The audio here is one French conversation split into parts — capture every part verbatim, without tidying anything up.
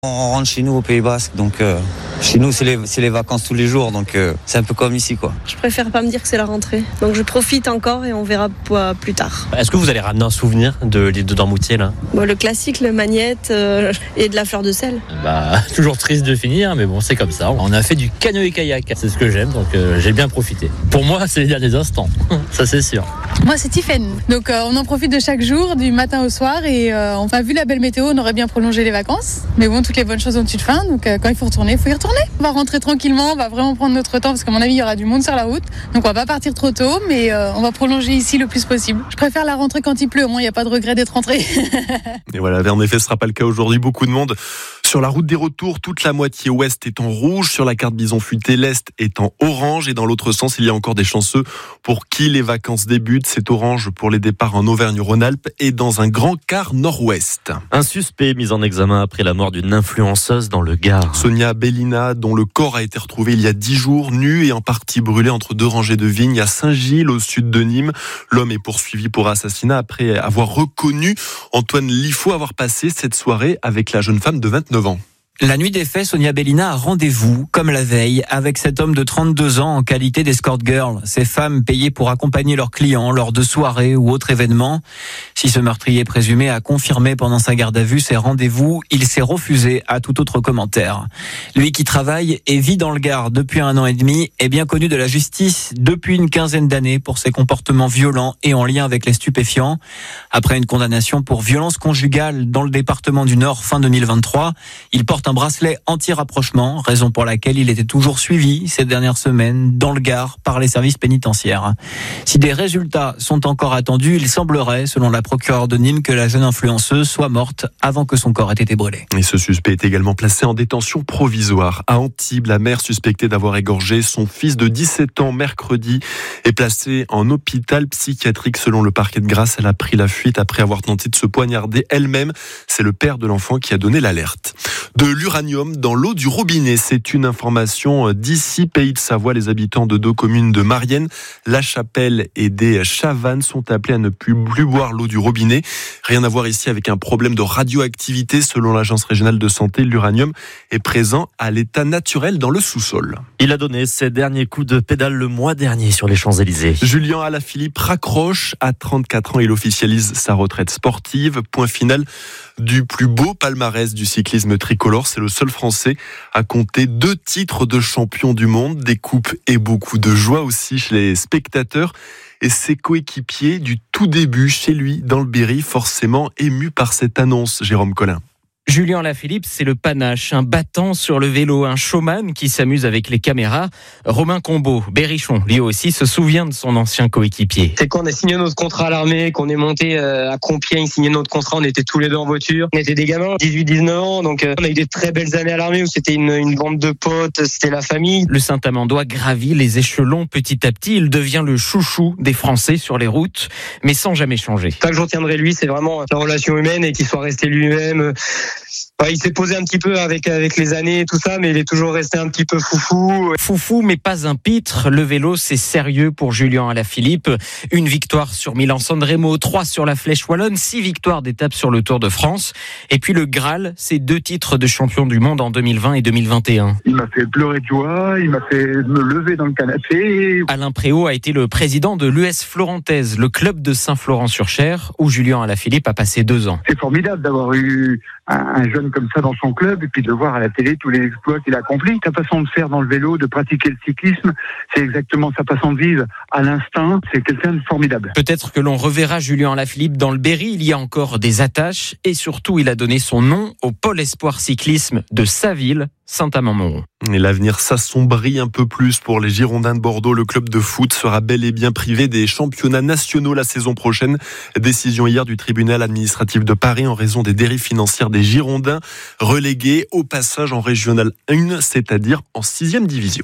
On rentre chez nous au Pays Basque, donc euh, chez nous c'est les, c'est les vacances tous les jours, donc euh, c'est un peu comme ici quoi. Je préfère pas me dire que c'est la rentrée, donc je profite encore et on verra plus tard. Est-ce que vous allez ramener un souvenir de l'île de Dormoutier là ? Bon, le classique, le magnète euh, et de la fleur de sel. Bah toujours triste de finir, mais bon c'est comme ça. On a fait du canoë-kayak, c'est ce que j'aime, donc euh, j'ai bien profité. Pour moi c'est les derniers instants, ça c'est sûr. Moi c'est Tiffen, donc euh, on en profite de chaque jour, du matin au soir, et euh, on a vu la belle météo, on aurait bien prolongé les vacances, mais bon toutes les bonnes choses ont une fin, donc euh, quand il faut retourner, il faut y retourner. On va rentrer tranquillement, on va vraiment prendre notre temps, parce qu'à mon avis il y aura du monde sur la route, donc on va pas partir trop tôt, mais euh, on va prolonger ici le plus possible. Je préfère la rentrée quand il pleut, au moins il n'y a pas de regret d'être rentré. Et voilà, en effet ce sera pas le cas aujourd'hui, beaucoup de monde. Sur la route des retours, toute la moitié ouest est en rouge, sur la carte bison futé, l'est est en orange, et dans l'autre sens, il y a encore des chanceux pour qui les vacances débutent. C'est orange pour les départs en Auvergne-Rhône-Alpes et dans un grand quart nord-ouest. Un suspect mis en examen après la mort d'une influenceuse dans le Gard. Sonia Bellina, dont le corps a été retrouvé il y a dix jours, nu et en partie brûlé entre deux rangées de vignes à Saint-Gilles, au sud de Nîmes. L'homme est poursuivi pour assassinat après avoir reconnu Antoine Liffaut avoir passé cette soirée avec la jeune femme de vingt-neuf ans. La nuit des faits, Sonia Bellina a rendez-vous, comme la veille, avec cet homme de trente-deux ans en qualité d'escort girl. Ces femmes payées pour accompagner leurs clients lors de soirées ou autres événements. Si ce meurtrier présumé a confirmé pendant sa garde à vue ses rendez-vous, il s'est refusé à tout autre commentaire. Lui qui travaille et vit dans le Gard depuis un an et demi est bien connu de la justice depuis une quinzaine d'années pour ses comportements violents et en lien avec les stupéfiants. Après une condamnation pour violence conjugale dans le département du Nord fin deux mille vingt-trois, il porte un bracelet anti-rapprochement, raison pour laquelle il était toujours suivi ces dernières semaines dans le Gard par les services pénitentiaires. Si des résultats sont encore attendus, il semblerait, selon la procureure de Nîmes, que la jeune influenceuse soit morte avant que son corps ait été brûlé. Et ce suspect est également placé en détention provisoire. À Antibes, la mère suspectée d'avoir égorgé son fils de dix-sept ans mercredi est placée en hôpital psychiatrique. Selon le parquet de Grasse, elle a pris la fuite après avoir tenté de se poignarder elle-même. C'est le père de l'enfant qui a donné l'alerte. De l'uranium dans l'eau du robinet, c'est une information d'ici, Pays de Savoie. Les habitants de deux communes de Marienne, La Chapelle et des Chavannes sont appelés à ne plus, plus boire l'eau du robinet. Rien à voir ici avec un problème de radioactivité. Selon l'Agence régionale de santé, l'uranium est présent à l'état naturel dans le sous-sol. Il a donné ses derniers coups de pédale le mois dernier sur les Champs-Élysées. Julien Alaphilippe raccroche. À trente-quatre ans, il officialise sa retraite sportive. Point final du plus beau palmarès du cyclisme tricolore. C'est le seul Français à compter deux titres de champion du monde, des coupes et beaucoup de joie aussi chez les spectateurs et ses coéquipiers du tout début chez lui dans le Berry, forcément ému par cette annonce. Jérôme Collin. Julien Alaphilippe, c'est le panache, un battant sur le vélo, un showman qui s'amuse avec les caméras. Romain Combeau, Berrichon, lui aussi se souvient de son ancien coéquipier. C'est quand on a signé notre contrat à l'armée, qu'on est monté à Compiègne, signé notre contrat, on était tous les deux en voiture. On était des gamins, dix-huit dix-neuf ans, donc on a eu des très belles années à l'armée où c'était une, une bande de potes, c'était la famille. Le Saint-Amandois gravit les échelons petit à petit, il devient le chouchou des Français sur les routes, mais sans jamais changer. Ça que j'en tiendrai lui, c'est vraiment la relation humaine et qu'il soit resté lui-même. Ouais, il s'est posé un petit peu avec avec les années et tout ça, mais il est toujours resté un petit peu foufou. Foufou, mais pas un pitre. Le vélo, c'est sérieux pour Julien Alaphilippe. Une victoire sur Milan-San Remo, trois sur la Flèche Wallonne, six victoires d'étape sur le Tour de France. Et puis le Graal, c'est deux titres de champion du monde en deux mille vingt et deux mille vingt et un. Il m'a fait pleurer de joie, il m'a fait me lever dans le canapé. Alain Préau a été le président de l'U S Florentaise, le club de Saint-Florent-sur-Cher, où Julien Alaphilippe a passé deux ans. C'est formidable d'avoir eu un jeune comme ça dans son club et puis de le voir à la télé tous les exploits qu'il a accomplis. Sa façon de faire dans le vélo, de pratiquer le cyclisme, c'est exactement sa façon de vivre à l'instinct. C'est quelqu'un de formidable. Peut-être que l'on reverra Julien Alaphilippe dans le Berry. Il y a encore des attaches et surtout il a donné son nom au pôle espoir cyclisme de sa ville, Saint-Amand-Montrond. Et l'avenir s'assombrit un peu plus pour les Girondins de Bordeaux. Le club de foot sera bel et bien privé des championnats nationaux la saison prochaine. Décision hier du tribunal administratif de Paris en raison des dérives financières des Girondins, relégués au passage en régional un, c'est-à-dire en sixième division.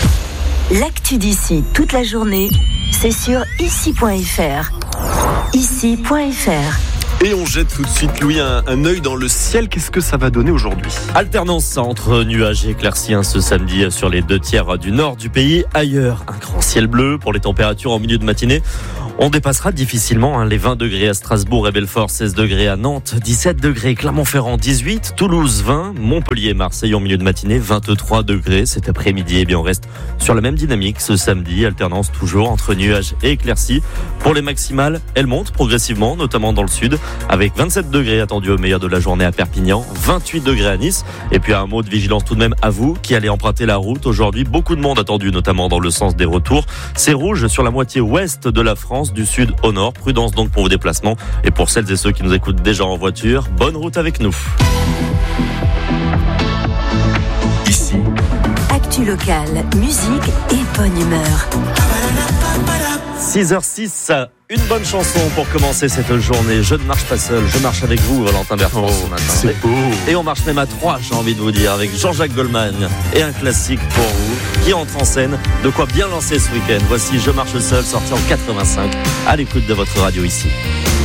L'actu d'ici toute la journée, c'est sur ici point f r. ici point f r. Et on jette tout de suite, Louis, un, un œil dans le ciel. Qu'est-ce que ça va donner aujourd'hui ? Alternance entre nuages et éclaircies ce samedi sur les deux tiers du nord du pays. Ailleurs, un grand ciel bleu pour les températures en milieu de matinée. On dépassera difficilement hein, les vingt degrés à Strasbourg et Belfort, seize degrés à Nantes, dix-sept degrés, Clermont-Ferrand dix-huit, Toulouse vingt, Montpellier, Marseille en milieu de matinée vingt-trois degrés cet après-midi. Et bien on reste sur la même dynamique ce samedi, alternance toujours entre nuages et éclaircies. Pour les maximales, elles montent progressivement, notamment dans le sud, avec vingt-sept degrés attendus au meilleur de la journée à Perpignan, vingt-huit degrés à Nice. Et puis un mot de vigilance tout de même à vous qui allez emprunter la route aujourd'hui. Beaucoup de monde attendu, notamment dans le sens des retours. C'est rouge sur la moitié ouest de la France, du sud au nord. Prudence donc pour vos déplacements. Et pour celles et ceux qui nous écoutent déjà en voiture, bonne route avec nous. Ici. Actu locale, musique et bonne humeur. six heures six, une bonne chanson pour commencer cette journée. Je ne marche pas seul, je marche avec vous, Valentin Bertrand, oh, ce matin. C'est beau. Et on marche même à trois, j'ai envie de vous dire, avec Jean-Jacques Goldman et un classique pour vous qui entre en scène. De quoi bien lancer ce week-end. Voici Je marche seul, sorti en quatre-vingt-cinq, à l'écoute de votre radio ici.